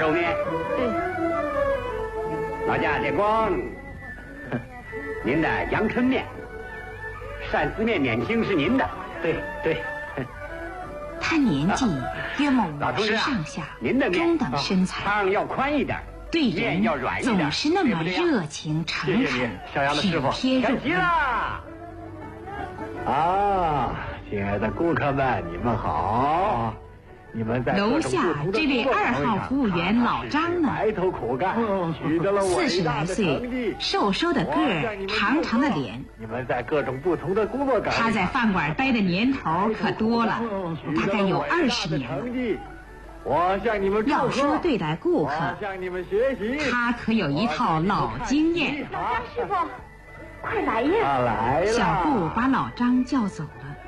肉面。 对。 老家这光，您的阳春面，鳝丝面面筋是您的。对。 他年纪约莫50上下，中等身材， 汤要宽一点， 对人总是那么热情诚恳，体贴入微。 啊，亲爱的顾客们，你们好！你们在楼下这位2号服务员老张呢， 埋头苦干，取得了 40来岁，瘦瘦的个儿，长长的脸。 你们在各种不同的工作岗位， 他在饭馆待的年头可多了，大概有20年了。 我向你们要说对待顾客， 向你们学习， 他可有一套老经验。 老张师傅，快来呀！ 来了。 小顾把老张叫走了。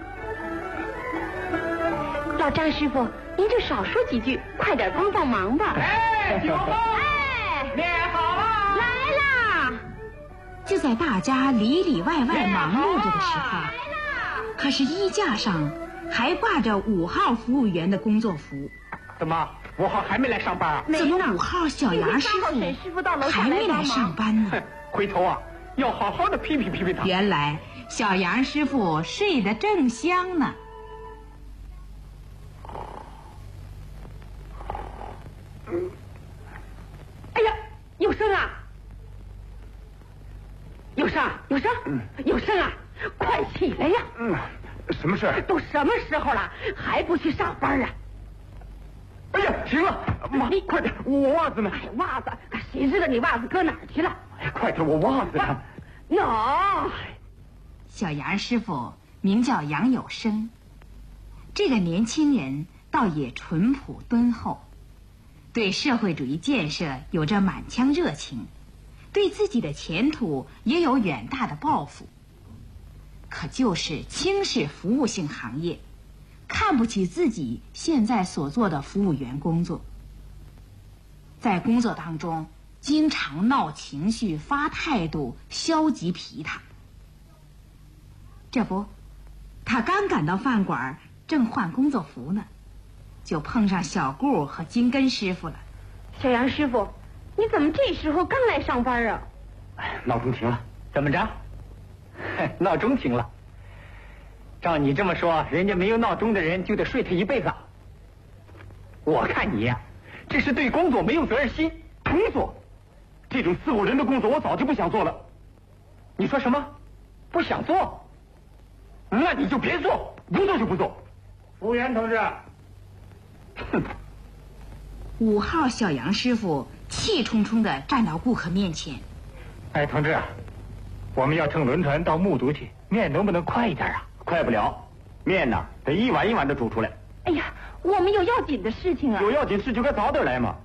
老张师傅，您就少说几句，快点帮帮忙吧。 酒后，面好了， 来啦！ 就在大家里里外外忙碌着的时候，可是衣架上还挂着5号服务员的工作服。 怎么5号还没来上班啊？ 怎么5号小杨师傅还没来上班呢？ 回头啊，要好好的批评他。 原来小杨师傅睡得正香呢。 哎呀，有声啊！有声啊！快起来呀！ 什么事？ 都什么时候了，还不去上班啊？ 哎呀，停了！妈，快点，我袜子呢？ 哎，袜子，谁知道你袜子搁哪儿去了？ 哎，快点，我袜子呢？ 小杨师傅名叫杨有生，这个年轻人倒也淳朴敦厚，对社会主义建设有着满腔热情，对自己的前途也有远大的抱负。可就是轻视服务性行业，看不起自己现在所做的服务员工作，在工作当中经常闹情绪、发态度、消极疲沓。这不，他刚赶到饭馆，正换工作服呢，就碰上小顾和金根师傅了。 小杨师傅，你怎么这时候刚来上班啊？ 闹钟停了，怎么着？闹钟停了。照你这么说，人家没有闹钟的人就得睡他一辈子。我看你呀，这是对工作没有责任心。工作，这种伺候人的工作我早就不想做了。你说什么？不想做？那你就别做，不做就不做。服务员同志， 哼！5号小杨师傅气冲冲地站到顾客面前。 哎，同志，我们要乘轮船到木渎去，面能不能快一点啊？快不了，面呢得一碗一碗的煮出来。 哎呀，我们有要紧的事情啊！ 有要紧事就该早点来嘛。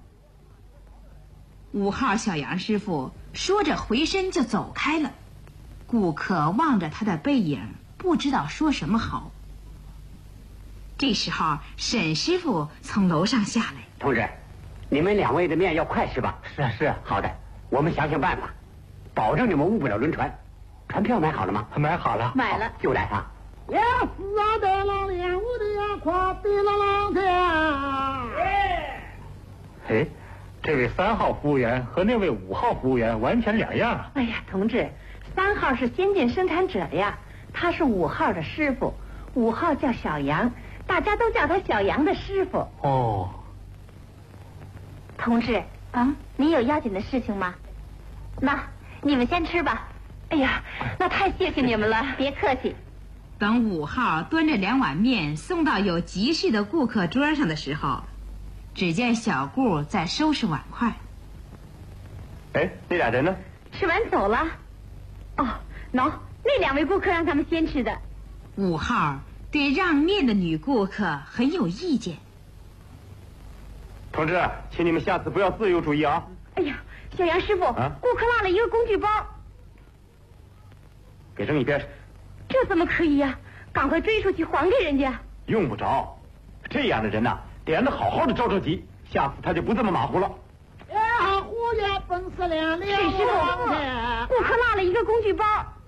5号小杨师傅说着回身就走开了，顾客望着他的背影，不知道说什么好。这时候沈师傅从楼上下来。 同志，你们2位的面要快是吧？是。好的，我们想办法，保证你们误不了轮船。船票买好了吗？买好了。 买了。 就来啊！ 呀，死啊的老脸，我的呀夸的了老天。 哎，这位3号服务员和那位5号服务员完全两样啊！ 哎呀，同志，3号是先进生产者呀，他是5号的师傅，5号叫小杨，大家都叫他小杨的师傅。 哦。 同志啊，你有要紧的事情吗？那你们先吃吧。哎呀，那太谢谢你们了，别客气。 等5号端着2碗面送到有急事的顾客桌上的时候，只见小顾在收拾碗筷。 哎，那俩人呢？ 吃完走了。哦，喏，那2位顾客让他们先吃的。 5号对让面的女顾客很有意见。 同志，请你们下次不要自由主义啊！ 哎呀，小杨师傅，顾客落了一个工具包， 给扔一边去。 这怎么可以呀？赶快追出去还给人家。 用不着，这样的人呐，得让他好好的着急，下次他就不这么马虎了。 呀，虎爷本是亮沈师傅，顾客落了一个工具包。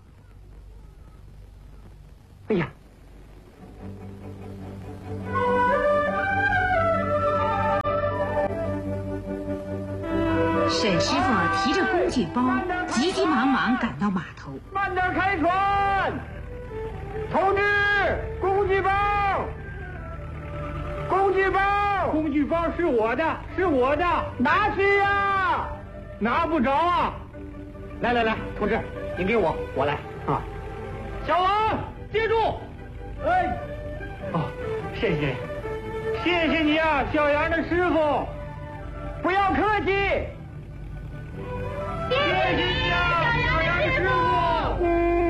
哎呀！ 沈师傅提着工具包，急急忙忙赶到码头。 慢点开船！同志，工具包！工具包！工具包是我的，是我的，拿去呀！拿不着啊！来来来，同志，你给我，我来啊！小王，接住！哎，哦，谢谢，谢谢你啊，小杨的师傅，不要客气。谢谢你啊，小杨师傅。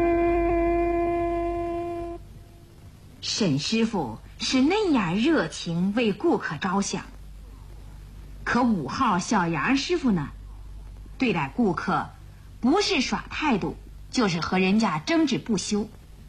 沈师傅是那样热情为顾客着想，可5号小杨师傅呢，对待顾客不是耍态度，就是和人家争执不休。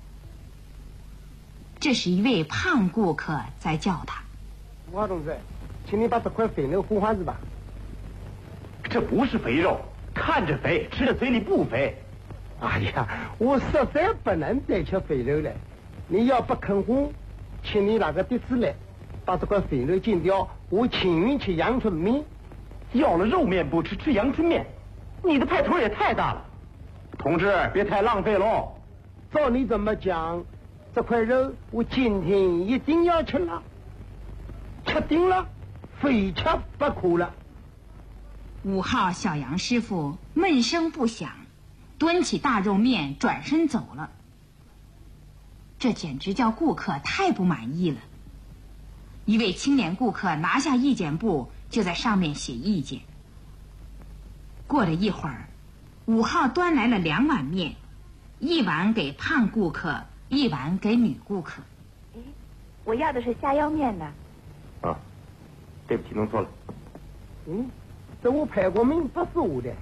这是一位胖顾客在叫他。 5号同志，请你把这块肥肉换换子吧。 这不是肥肉，看着肥，吃的嘴里不肥。 哎呀，我实在不能再吃肥肉了。你要不肯换，请你拿个碟子来，把这块肥肉剪掉，我情愿吃阳春面。 要了肉面不吃，吃阳春面，你的派头也太大了。同志，别太浪费喽。 照你这么讲，这块肉我今天一定要吃了，吃定了，非吃不可了。 5号小杨师傅闷声不响，端起大肉面转身走了。这简直叫顾客太不满意了。一位青年顾客拿下意见簿，就在上面写意见。过了一会儿，5号端来了2碗面，1碗给胖顾客，1碗给女顾客。 我要的是虾腰面呢。 啊，对不起，弄错了。 这我排过面不是我的。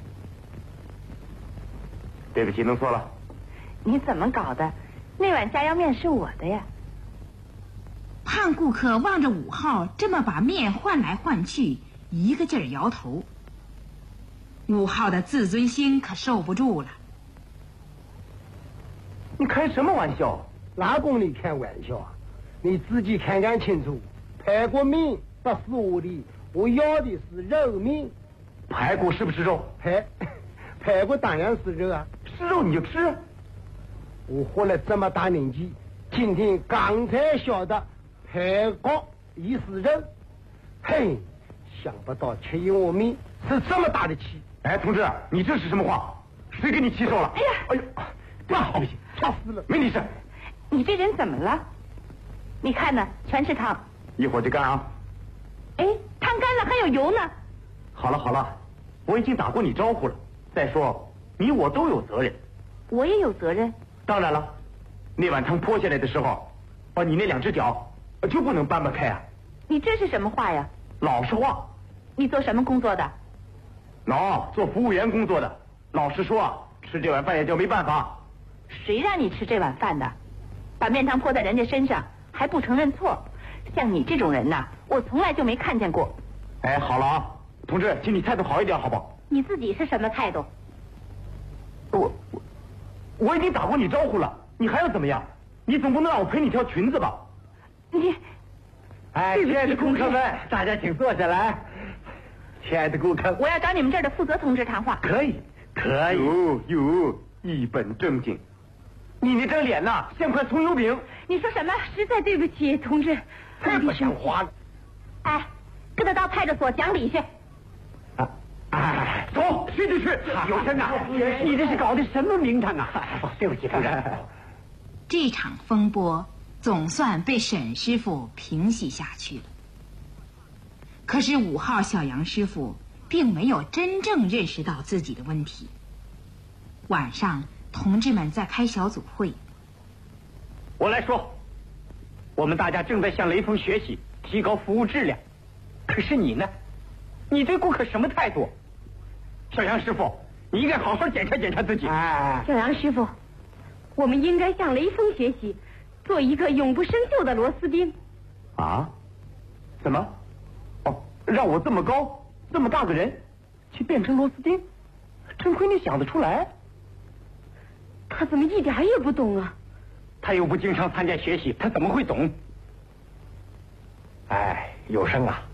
对不起，弄错了。 你怎么搞的？那碗虾腰面是我的呀。 胖顾客望着5号这么把面换来换去，一个劲儿摇头。5号的自尊心可受不住了。 你开什么玩笑？ 哪供你开玩笑啊？你自己看看清楚，排过面不是我的，我要的是肉面。 排骨是不是肉？ 排骨当然是肉啊， 是肉你就吃。 我活了这么大年纪，今天刚才晓得排骨也是肉。嘿，想不到吃一碗面是这么大的气。 哎，同志，你这是什么话？谁给你气受了？ 哎呀， 哎呦，对不起， 差死了， 没你事。 你这人怎么了？你看呢，全是汤。 一会儿就干啊。 哎，汤干了还有油呢。 好了好了，我已经打过你招呼了。再说，你我都有责任。 我也有责任。 当然了，那碗汤泼下来的时候，你那2只脚就不能搬不开啊。 你这是什么话呀？ 老实话。 你做什么工作的？ 做服务员工作的。老实说啊，吃这碗饭也就没办法。 谁让你吃这碗饭的？把面汤泼在人家身上还不承认错，像你这种人呐，我从来就没看见过。 哎，好了啊，同志，请你态度好一点好不好？ 你自己是什么态度？ 我已经打过你招呼了，你还要怎么样？你总不能让我陪你跳裙子吧？ 你， 哎，亲爱的顾客们，大家请坐下来。亲爱的顾客， 我要找你们这儿的负责同志谈话。 可以。 有，一本正经。你那张脸呐，像块葱油饼。 你说什么？实在对不起，同志。 太不像话了。 哎，跟他到派出所讲理去。 哎， 走，去就去。 有声啊！你这是搞的什么名堂啊？对不起，同志。 这场风波总算被沈师傅平息下去了。可是5号小杨师傅并没有真正认识到自己的问题。晚上，同志们在开小组会。 我来说，我们大家正在向雷锋学习，提高服务质量。可是你呢？你对顾客什么态度？小杨师傅，你应该好好检查检查自己。 小杨师傅，我们应该向雷锋学习，做一个永不生锈的螺丝钉。 啊？怎么？让我这么高这么大个人去变成螺丝钉，真亏你想得出来。 他怎么一点也不懂啊？ 他又不经常参加学习，他怎么会懂？哎，有生啊，